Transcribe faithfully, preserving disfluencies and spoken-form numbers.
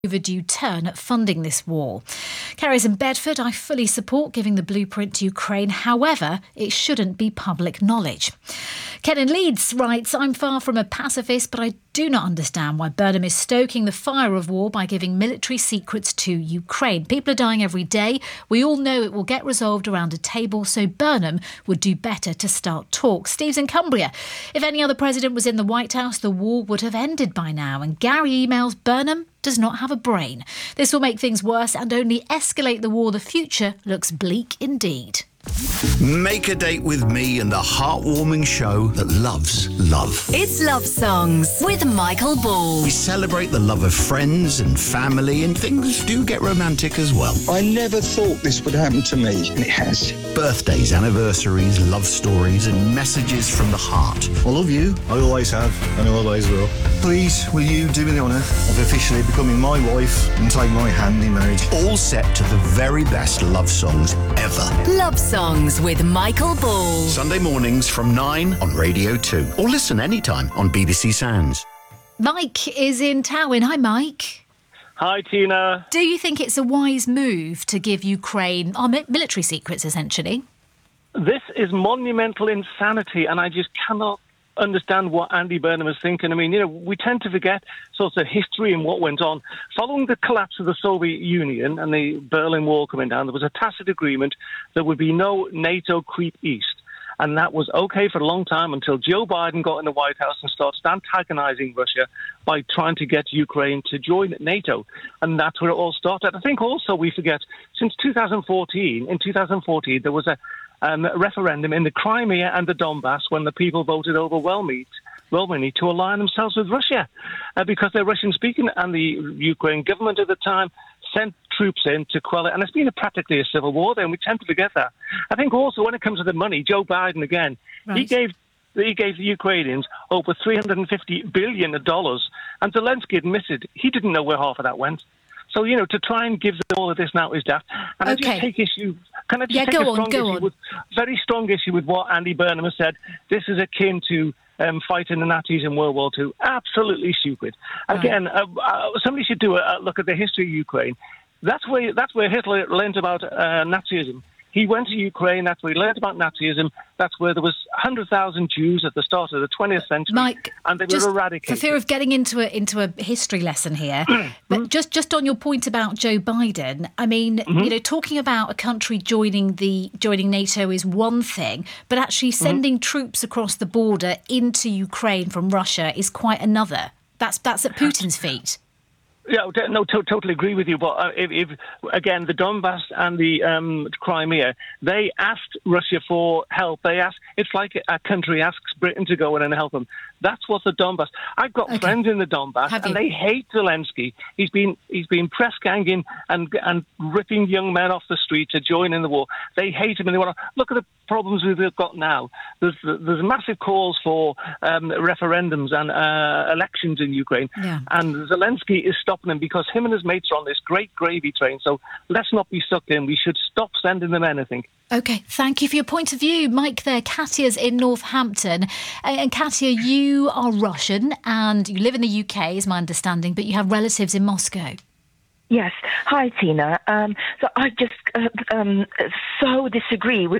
overdue turn at funding this war. Carries in Bedford, I fully support giving the blueprint to Ukraine. However, it shouldn't be public knowledge. Ken in Leeds writes, I'm far from a pacifist, but I do not understand why Burnham is stoking the fire of war by giving military secrets to Ukraine. People are dying every day. We all know it will get resolved around a table, so Burnham would do better to start talks. Steve's in Cumbria. If any other president was in the White House, the war would have ended by now. And Gary emails, Burnham does not have a brain. This will make things worse and only escalate the war. The future looks bleak indeed. Make a date with me and the heartwarming show that loves love. It's Love Songs with Michael Ball. We celebrate the love of friends and family, and things do get romantic as well. I never thought this would happen to me, and it has. Birthdays, anniversaries, love stories and messages from the heart. I love you. I always have, and I always will. Please, will you do me the honour of officially becoming my wife and take my hand in marriage? All set to the very best love songs ever. Love Songs with Michael Ball. Sunday mornings from nine on Radio two. Or listen anytime on B B C Sounds. Mike is in Towyn. Hi, Mike. Hi, Tina. Do you think it's a wise move to give Ukraine our military secrets, essentially? This is monumental insanity, and I just cannot understand what Andy Burnham is thinking. I mean, you know, we tend to forget sorts of history and what went on. Following the collapse of the Soviet Union and the Berlin Wall coming down, there was a tacit agreement there would be no NATO creep east. And that was okay for a long time until Joe Biden got in the White House and started antagonizing Russia by trying to get Ukraine to join NATO. And that's where it all started. I think also we forget, since two thousand fourteen, in two thousand fourteen, there was a Um, referendum in the Crimea and the Donbass when the people voted overwhelmingly, overwhelmingly to align themselves with Russia uh, because they're Russian-speaking, and the Ukraine government at the time sent troops in to quell it. And it's been a, practically a civil war there, and we tend to forget that. I think also when it comes to the money, Joe Biden, again, right. he gave he gave the Ukrainians over three hundred fifty billion dollars, and Zelensky admitted he didn't know where half of that went. So, you know, to try and give them all of this now is daft. And okay. I just take issue... Can I just yeah, take go a on, strong go issue on. with, very strong issue with what Andy Burnham has said? This is akin to um, fighting the Nazis in World War Two. Absolutely stupid. Right. Again, uh, uh, somebody should do a, a look at the history of Ukraine. That's where that's where Hitler learned about uh, Nazism. He went to Ukraine, that's where he learned about Nazism. That's where there was one hundred thousand Jews at the start of the twentieth century. Mike, and they just were eradicated. For fear of getting into a, into a history lesson here, but just, just on your point about Joe Biden, I mean, mm-hmm. you know, talking about a country joining the joining NATO is one thing, but actually sending mm-hmm. troops across the border into Ukraine from Russia is quite another. That's, that's at Putin's feet. Yeah, no, to- totally agree with you. But uh, if, if again, the Donbass and the um, Crimea, they asked Russia for help. They asked. It's like a country asks Britain to go in and help them. That's what the Donbass. I've got okay. friends in the Donbass, Have and you? they hate Zelensky. He's been he's been press ganging and and ripping young men off the street to join in the war. They hate him, and they want to look at the problems we've got now. There's there's massive calls for um, referendums and uh, elections in Ukraine, yeah. and Zelensky is stopping them because him and his mates are on this great gravy train. So let's not be sucked in. We should stop sending them anything. OK, thank you for your point of view. Mike there, Katya's in Northampton. And Katya, you are Russian and you live in the U K, is my understanding, but you have relatives in Moscow. Yes. Hi, Tina. Um, so I just uh, um, so disagree with